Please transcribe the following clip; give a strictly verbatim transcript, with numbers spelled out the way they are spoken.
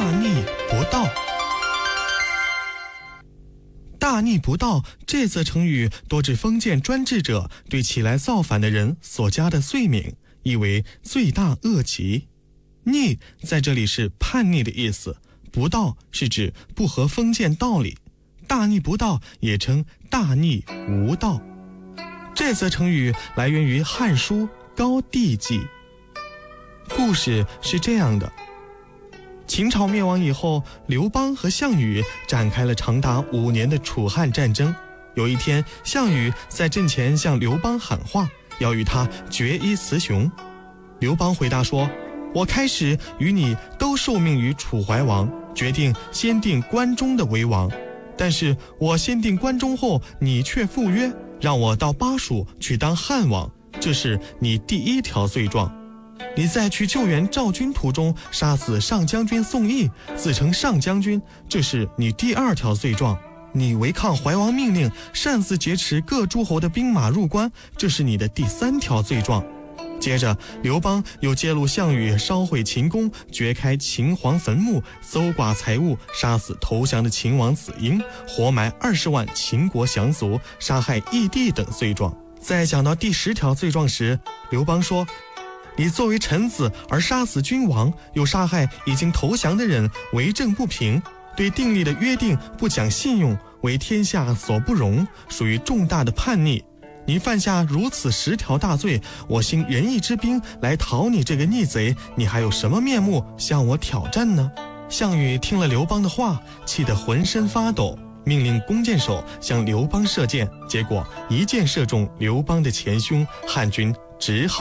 大逆不道。大逆不道这则成语多指封建专制者对起来造反的人所加的罪名，意为罪大恶极。逆在这里是叛逆的意思，不道是指不合封建道理，大逆不道也称大逆无道。这则成语来源于《汉书·高帝纪》。故事是这样的：秦朝灭亡以后，刘邦和项羽展开了长达五年的楚汉战争。有一天，项羽在阵前向刘邦喊话，要与他决一雌雄。刘邦回答说：我开始与你都受命于楚怀王，决定先定关中的为王，但是我先定关中后，你却赴约，让我到巴蜀去当汉王，这是你第一条罪状。你在去救援赵军途中杀死上将军宋义，自称上将军，这是你第二条罪状。你违抗怀王命令，擅自劫持各诸侯的兵马入关，这是你的第三条罪状。接着刘邦又揭露项羽烧毁秦宫，掘开秦皇坟墓，搜刮财物，杀死投降的秦王子婴，活埋二十万秦国降卒，杀害义帝等罪状。在讲到第十条罪状时，刘邦说：你作为臣子而杀死君王，又杀害已经投降的人，为政不平，对订立的约定不讲信用，为天下所不容，属于重大的叛逆。你犯下如此十条大罪，我兴仁义之兵来讨你这个逆贼，你还有什么面目向我挑战呢？项羽听了刘邦的话，气得浑身发抖，命令弓箭手向刘邦射箭，结果一箭射中刘邦的前胸，汉军只好